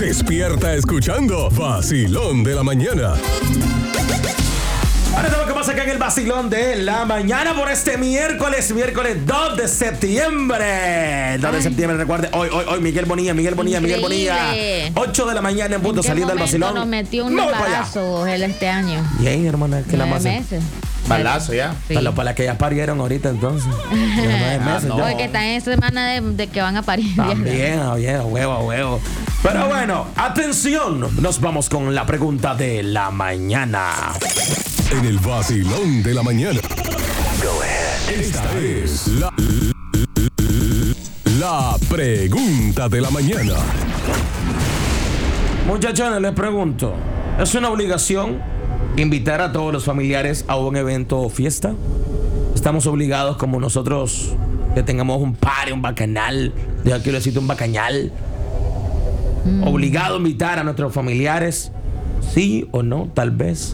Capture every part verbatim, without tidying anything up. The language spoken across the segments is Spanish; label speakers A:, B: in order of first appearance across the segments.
A: Despierta escuchando Vacilón de la Mañana.
B: Ahora tenemos que pasar acá en el Vacilón de la Mañana por este miércoles, miércoles dos de septiembre. dos de septiembre, recuerde, hoy, hoy, hoy, Miguel Bonilla, Miguel Bonilla, Miguel Bonilla. ocho de la mañana en punto, saliendo del Vacilón.
C: Nos metió un embarazo él este año.
B: Bien, hermana, que la más.
C: meses.
D: Balazo ya.
C: Sí.
B: Para, para las que ya parieron ahorita entonces. nueve meses,
D: no.
B: ya.
C: Hoy que están en semana de, de que van a parir.
B: También, a bien, a huevo, a huevo. Pero bueno, atención, nos vamos con la pregunta de la mañana.
A: En el Vacilón de la Mañana. Esta es la, la pregunta de la mañana.
B: Muchachones, les pregunto, ¿es una obligación invitar a todos los familiares a un evento o fiesta? ¿Estamos obligados como nosotros que tengamos un party, un bacanal? De aquí lo decir un bacañal. Mm. ¿Obligado a invitar a nuestros familiares? ¿Sí o no? Tal vez.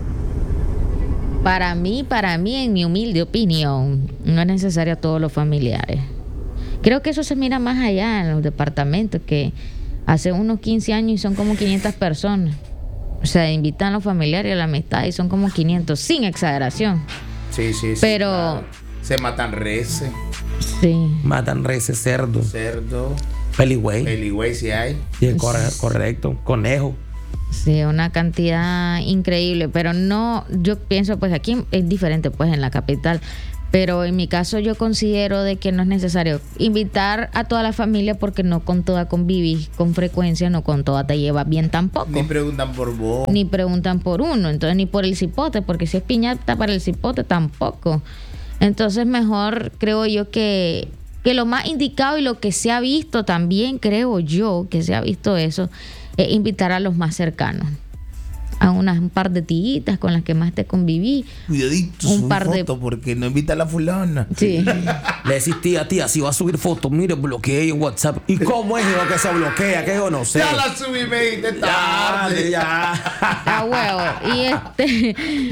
C: Para mí, para mí, en mi humilde opinión, no es necesario a todos los familiares. Creo que eso se mira más allá en los departamentos, que hace unos quince años y son como quinientas personas. O sea, invitan a los familiares y a la amistad y son como quinientos, sin exageración.
D: Sí, sí, sí.
C: Pero
D: claro. Se matan reses.
C: Sí.
B: Matan reses, cerdo.
D: Cerdo.
B: Peligüey.
D: Peligüey si hay.
B: Sí, corre, correcto. Conejo.
C: Sí, una cantidad increíble, pero no, yo pienso pues aquí es diferente pues en la capital, pero en mi caso yo considero de que no es necesario invitar a toda la familia porque no con toda convivís con frecuencia, no con toda te llevas bien tampoco.
D: Ni preguntan por vos.
C: Ni preguntan por uno, entonces ni por el cipote, porque si es piñata para el cipote tampoco. Entonces mejor creo yo que, que lo más indicado y lo que se ha visto también, creo yo que se ha visto eso, es invitar a los más cercanos, a unas un par de tillitas con las que más te conviví.
D: Cuidadito,
C: un
D: subir
C: par de
D: fotos porque no invita a la fulana.
C: Sí.
B: Le decís, tía, tía, si va a subir fotos, mire, bloqueé en WhatsApp. ¿Y cómo es lo que se bloquea? Que yo no sé.
D: Ya la subí, me dijiste tarde.
B: Ya,
C: A huevo. Y este,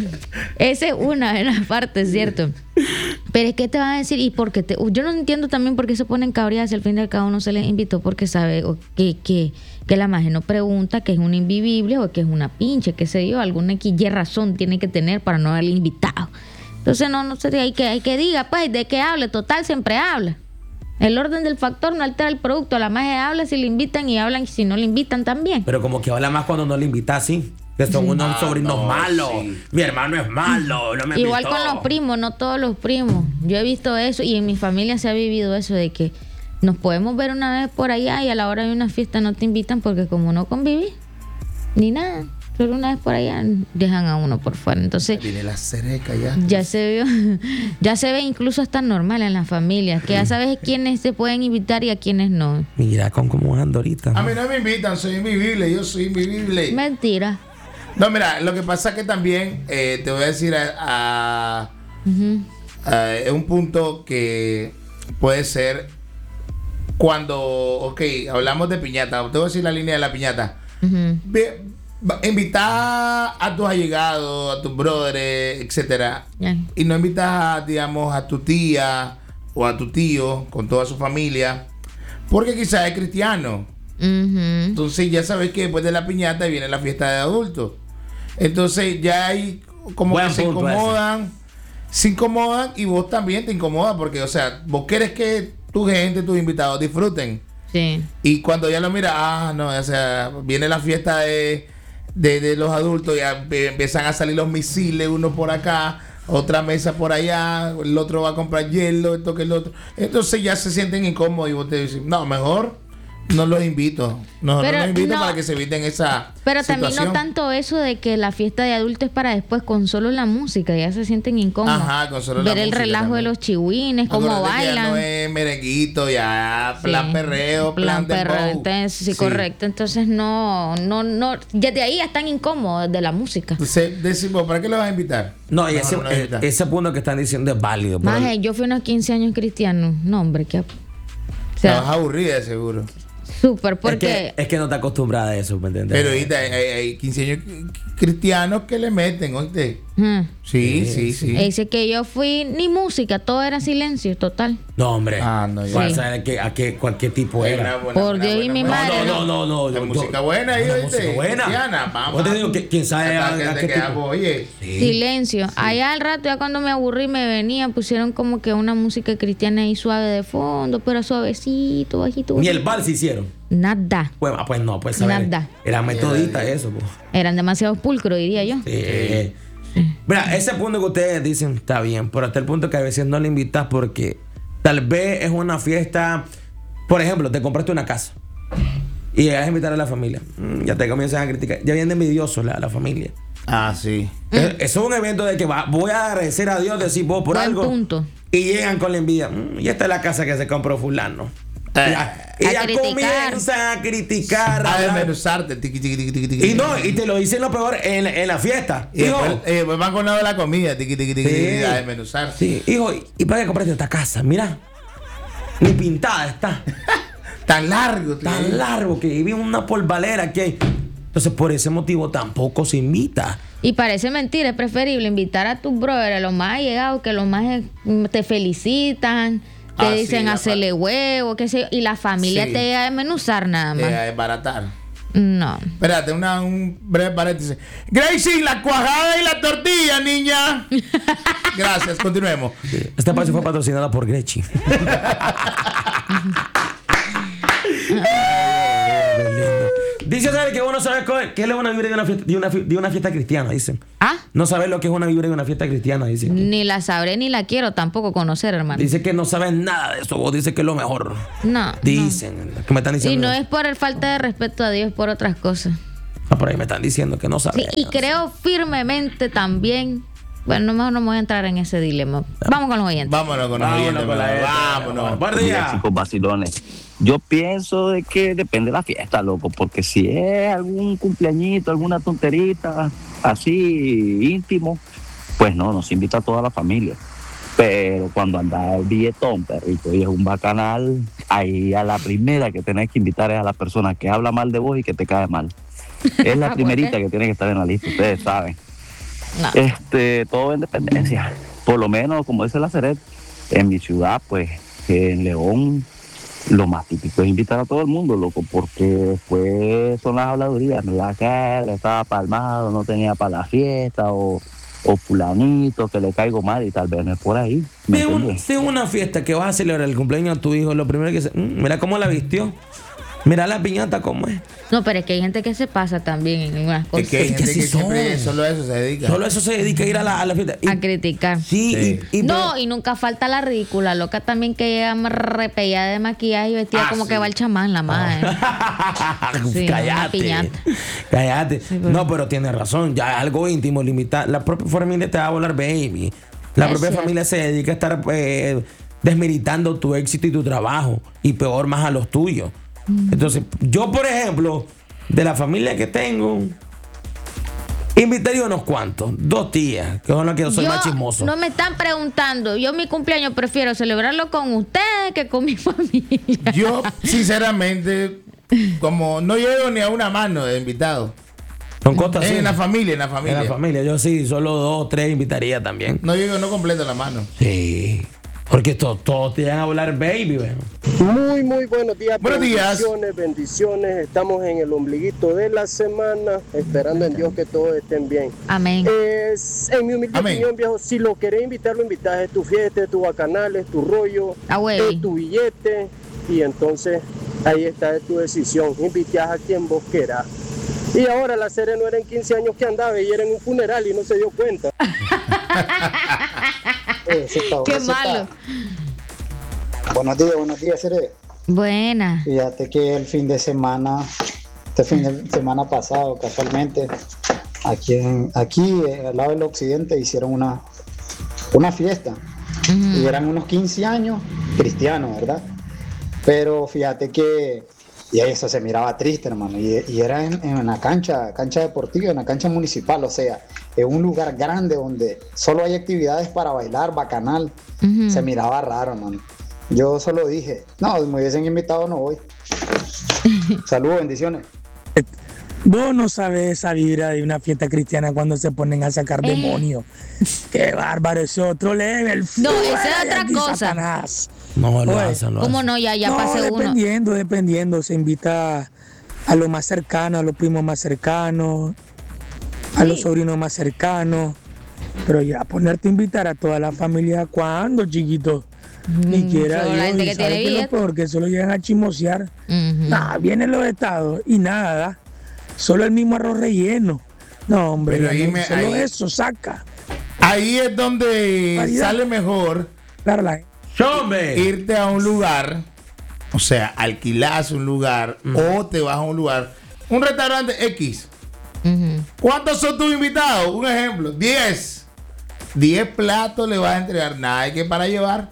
C: esa es una de las partes, ¿cierto? Pero es que te van a decir, y porque te, yo no entiendo también por qué se ponen cabreadas si al fin y al cabo no se les invitó, porque sabe que, que, que la magia no pregunta que es un invivible o que es una pinche, qué sé yo, alguna X Y razón tiene que tener para no haberle invitado. Entonces no, no sé, hay que, hay que diga, pues, de qué hable, total, siempre habla. El orden del factor no altera el producto, la magia habla si le invitan y hablan si no le invitan también.
B: Pero como que habla más cuando no le invitas, sí. Que son
C: Sí.
B: unos
D: Ah,
B: sobrinos
D: no,
B: malos.
D: sí.
B: Mi hermano es malo, no me
C: Igual
B: invitó.
C: con los primos, no todos los primos. Yo he visto eso y en mi familia se ha vivido eso de que nos podemos ver una vez por allá y a la hora de una fiesta no te invitan porque como no convivís ni nada, solo una vez por allá dejan a uno por fuera. Entonces
D: Viene la cereca ya.
C: ya se vio, ya se ve incluso hasta normal en las familias, que ya sabes quiénes se pueden invitar y a quiénes no.
B: Mira con cómo ando ahorita.
D: A mí no me invitan, soy invivible, yo soy invivible.
C: Mentira.
D: No, mira, lo que pasa es que también eh, te voy a decir a, a,
C: Uh-huh.
D: a- es un punto que puede ser cuando, ok, hablamos de piñata, te voy a decir la línea de la piñata.
C: Uh-huh.
D: Ve- va- invitar a tus allegados, a tus brothers, etcétera,
C: Ya.
D: y no invitas, digamos, a tu tía o a tu tío con toda su familia, porque quizás es cristiano.
C: Uh-huh.
D: Entonces ya sabes que después de la piñata viene la fiesta de adultos. Entonces ya hay como
B: Buen
D: que se
B: punto
D: incomodan, se incomodan y vos también te incomodas porque, o sea, vos querés que tu gente, tus invitados disfruten.
C: Sí.
D: Y cuando ya lo miras, ah, no, o sea, viene la fiesta de, de, de los adultos, ya empe- empiezan a salir los misiles, uno por acá, otra mesa por allá, el otro va a comprar hielo, esto que el otro. Entonces ya se sienten incómodos y vos te dices, no, mejor no los invito. No,
C: Pero
D: no los invito
C: no.
D: para que se eviten esa
C: Pero también
D: situación.
C: no tanto eso de que la fiesta de adultos es para después con solo la música, ya se sienten incómodos.
D: Ajá, con solo la
C: Ver el
D: música
C: relajo
D: también.
C: de los chihuines, cómo
D: Acuérdate que ya
C: bailan.
D: no es merenguito, ya plan
C: Sí,
D: perreo, plan,
C: perreo.
D: dembow.
C: Entonces, sí,
D: Sí.
C: correcto. Entonces no, no, no, ya de ahí ya están incómodos de la música.
D: Entonces decimos, ¿para qué lo vas a invitar?
B: No, y
D: Mejor
B: ese,
D: no lo
B: eh,
D: invitas.
B: ese punto que están diciendo es válido. pero-
C: Maje, yo fui unos quince años cristianos. No, hombre, qué. O
D: Estabas
C: sea,
D: aburrida, seguro.
C: súper,
B: es,
C: porque.
B: que, es que no te acostumbrada a eso, ¿me entiendes?
D: Pero ahorita hay, hay, hay quince años cristianos que le meten, oíste.
C: Ujú.
D: Sí, sí, sí.
C: Dice que yo fui ni música, todo era silencio total.
B: No, hombre.
D: Ah, no, yo-
B: ¿Cuál
C: Sí.
B: sabe qué- a qué, cualquier tipo
D: Hay
B: era?
D: una buena-
C: Por
D: una
C: Dios y
D: buena
C: mi
D: música.
C: madre.
B: No, no, no, no.
D: La
B: yo-
D: música
B: yo-
D: buena ahí,
B: la
D: ¿oíste?
B: música buena.
D: Cristiana, vamos.
B: Yo te digo que quién sabe a,
D: Hasta
B: a
D: que
B: qué
D: te
B: tipo.
D: quedamos, oye.
B: Sí.
C: Silencio. Allá al rato, ya cuando me aburrí, me venía, pusieron como que una música cristiana ahí suave de fondo, pero suavecito, bajito.
B: Ni el
C: bajito.
B: vals hicieron.
C: Nada.
B: Pues, ah, pues no, pues saber.
C: Nada.
B: Era metodista eso, pues.
C: Eran demasiado pulcros, diría yo.
B: Sí. Mira, ese punto que ustedes dicen está bien, pero hasta el punto que a veces no le invitas porque tal vez es una fiesta. Por ejemplo, te compraste una casa y llegas a invitar a la familia. Mm, Ya te comienzan a criticar. Ya vienen envidiosos la, la familia.
D: Ah, sí.
B: Eh, Eso es un evento de que va, voy a agradecer a Dios, decir vos por
C: Buen
B: algo.
C: punto.
B: Y llegan con la envidia. Mm, y esta es la casa que se compró fulano.
D: Eh.
B: Ya- y
C: A
B: ya
C: criticar.
B: comienzan a criticar. a
D: A
B: hablar.
D: desmenuzarte. Tiqui, tiqui, tiqui, tiqui, tiqui.
B: Y no, y te lo dicen lo peor en, en la fiesta.
D: Y
B: Hijo,
D: después, eh, pues van con lado de la comida. Tiqui, tiqui, tiqui,
B: Sí.
D: tiqui, a desmenuzar.
B: sí, hijo, ¿y- ¿y para qué compraste esta casa? Mira, ni pintada está.
D: Tan largo. tío.
B: Tan largo que vive una polvalera que hay. Entonces, por ese motivo tampoco se invita.
C: Y parece mentira, es preferible invitar a tus brothers, a los más allegados, que los más eh, te felicitan, te
D: Ah, sí,
C: dicen
D: la
C: hacerle huevo, qué sé yo, y la familia
D: Sí.
C: te llega a desmenuzar nada
D: Eh,
C: más.
D: a desbaratar.
C: No.
D: Espérate, una, un breve paréntesis. Gracie, la cuajada y la tortilla, niña. Gracias, continuemos.
B: Este espacio fue patrocinado por Grechi. Dice saber que uno sabe co- qué es una vibra de una fiesta, de una, fi- de una fiesta cristiana, dicen.
C: Ah,
B: No sabe lo que es una vibra de una fiesta cristiana, dicen.
C: ni la sabré ni la quiero tampoco conocer, hermano.
B: Dice que no saben nada de eso, vos dice que es lo mejor.
C: No.
B: Dicen, que me están
C: no.
B: diciendo.
C: Y no es por el falta de respeto a Dios, por otras cosas.
B: Ah, por ahí me están diciendo que no saben.
C: Sí, y creo firmemente también. Bueno, mejor no me voy a entrar en ese dilema. Vamos con los oyentes.
D: Vámonos con los
B: Vámonos
D: oyentes,
B: con la
D: mano.
B: gente.
D: Vámonos.
B: Buen
E: Oye,
B: día.
E: chicos vacilones. Yo pienso de que depende de la fiesta, loco, porque si es algún cumpleañito, alguna tonterita así íntimo, pues no, nos invita a toda la familia. Pero cuando anda el billetón, perrito, y es un bacanal, ahí a la primera que tenés que invitar es a la persona que habla mal de vos y que te cae mal. Es la
C: ¿Por
E: primerita
C: qué?
E: que tiene que estar en la lista, ustedes saben.
C: No.
E: Este, todo en dependencia. Por lo menos, como dice la Ceret, en mi ciudad, pues, en León, lo más típico es invitar a todo el mundo, loco, porque después son las habladurías, ¿verdad? Que él estaba palmado, no tenía para la fiesta, o, o fulanito, que le caigo mal y tal vez no es por ahí. ¿Me
B: De, un-
E: entiendes?
B: de una fiesta que vas a celebrar el cumpleaños de tu hijo, lo primero que se, mm, mira cómo la vistió. Mira la piñata cómo es.
C: No, pero es que hay gente que se pasa también en algunas cosas.
D: Es que hay
B: Es que
D: gente
B: sí
D: que siempre
B: son.
D: solo a eso se dedica.
B: Solo eso se dedica a ir a la, a la fiesta. Y-
C: A criticar.
B: sí,
D: Sí.
B: y, y-
C: No,
B: pero-
C: y nunca falta la ridícula, loca también que llega repellada de maquillaje y vestida
D: Ah,
C: como
D: sí.
C: que va el chamán, la madre. Sí, una
B: cállate.
C: piñata.
B: Cállate.
C: pero-
B: No, pero tienes razón. Ya es algo íntimo, limitar. La propia familia te va a volar, baby. La
C: Es
B: propia
C: cierto.
B: familia se dedica a estar eh, desmeritando tu éxito y tu trabajo. Y peor más a los tuyos. Entonces, yo, por ejemplo, de la familia que tengo, invitaría unos cuantos. Dos tías, que son las que yo soy
C: Yo-
B: más chismoso.
C: No me están preguntando. Yo mi cumpleaños prefiero celebrarlo con ustedes que con mi familia.
D: Yo, sinceramente, como no llego ni a una mano de invitado.
B: Son cosas así.
D: En la familia, en la
B: En
D: familia.
B: la familia, yo sí, solo dos, tres invitaría también.
D: No llego, no completo la mano.
B: Sí. Porque todos todos te van a hablar baby, weón.
F: Muy, muy buenos días.
D: Buenos días.
F: Bendiciones, bendiciones. Estamos en el ombliguito de la semana, esperando en Dios que todos estén bien.
C: Amén.
F: Es, en mi humilde
D: Amén.
F: opinión, viejo, si lo querés invitar, lo invitas. Es tu fiesta, es tu bacanal, es tu rollo,
C: Ah, güey.
F: es tu billete. Y entonces, ahí está, es tu decisión. Invitas a quien vos quieras. Y ahora la serie no era en quince años que andaba y era en un funeral y no se dio cuenta. Eso está,
C: Qué
F: eso está.
C: malo.
G: Buenos días, buenos días, Cere.
C: Buena.
G: Fíjate que el fin de semana, este fin de semana pasado, casualmente, aquí, en, aquí eh, al lado del occidente hicieron una, una fiesta.
C: Ujú.
G: Y eran unos quince años cristianos, ¿verdad? Pero fíjate que y eso se miraba triste, hermano. Y, y era en, en una cancha, cancha deportiva, en una cancha municipal, o sea, en un lugar grande donde solo hay actividades para bailar, bacanal.
C: Ujú.
G: Se miraba raro, hermano. Yo solo dije, no, si me hubiesen invitado no voy. Saludos, bendiciones.
H: Vos no sabés esa vibra de una fiesta cristiana cuando se ponen a sacar
C: Eh.
H: demonios. Qué bárbaro, ese otro level.
C: No,
H: Fuera
C: esa es
H: de
C: otra
H: aquí,
C: cosa.
H: Satanás.
B: No, lo
H: Oye,
B: hacen, lo
C: ¿Cómo
B: hacen.
C: no? Ya, ya
H: no,
C: pasé uno.
H: dependiendo, dependiendo. Se invita a los más cercanos, a los primos más cercanos, a los sobrinos más cercanos. Pero ya ponerte a invitar a toda la familia, ¿cuándo, chiquito? Ni quiera
C: solo la
H: Dios,
C: gente
H: y
C: que
H: ¿sabe
C: tiene
H: qué es lo
C: billete.
H: peor? Que solo llegan a chismosear.
C: Ujú.
H: Nada, vienen los estados y nada. Solo el mismo arroz relleno. No, hombre,
D: Pero
H: ya
D: ahí
H: no,
D: me-
H: solo
D: ahí-
H: eso saca.
D: Ahí es donde
H: Variedad.
D: sale mejor
H: Claro, la-
B: ¡Hombre!
D: irte a un lugar, o sea, alquilas un lugar o te vas a un lugar, un restaurante X.
C: Ujú.
D: ¿Cuántos son tus invitados? Un ejemplo, diez. diez platos le vas a entregar, nada hay que para llevar.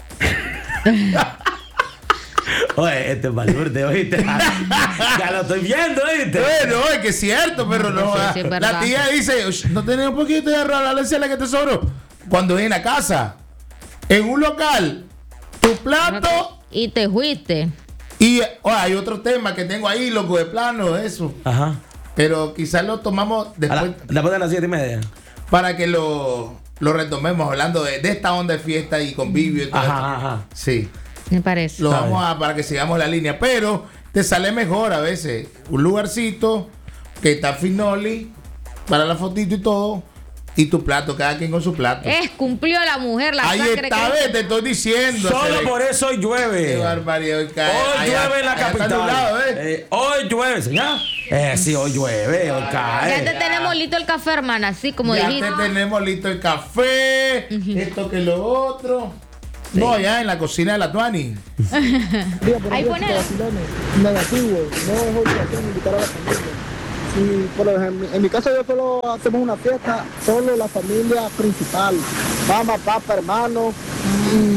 B: Oye, este es balurde, ¿oíste? Ya lo estoy viendo, ¿oíste?
D: Bueno, es que es cierto, pero no.
C: Sí,
D: ah,
C: sí, es
D: la
C: verdad.
D: tía dice, "Ush, no tenés un poquito de arroz, la leche la que te sobró. Cuando viene a casa, en un local, tu plato
C: Y te fuiste.
D: y oh, hay otro tema que tengo ahí, loco, de plano, eso.
B: Ajá.
D: Pero quizás lo tomamos
B: A
D: después
B: la, después de las siete y media.
D: para que lo, lo retomemos hablando de, de esta onda de fiesta y convivio y todo esto.
B: Ajá, ajá.
D: Sí,
C: Me parece.
D: lo
B: Está
D: vamos
B: bien.
D: a para que sigamos la línea, pero te sale mejor a veces un lugarcito que está finoli para la fotito y todo y tu plato, cada quien con su plato.
C: Es, cumplió la mujer la
D: Ahí
C: sangre
D: está,
C: que-
D: ve, te estoy diciendo.
B: Solo
D: se le-
B: por eso hoy
D: Qué
B: llueve.
D: barbaridad, hoy cae.
B: Hoy
D: Allá-
B: llueve en la
D: allá está
B: capital.
D: nublado, ¿eh?
B: Eh, hoy llueve, señor. Eh, sí, hoy llueve, hoy
C: Ya
B: cae.
C: te tenemos listo el café, hermana, así como
D: Ya
C: dijiste.
D: te tenemos listo el café, esto que lo otro. No, ya en la cocina de la Tuani.
C: Ahí pone.
I: Negativo, no es obligación invitar a la familia. Si, por ejemplo, en mi caso yo solo hacemos una fiesta, solo la familia principal, mamá, papá, hermano, y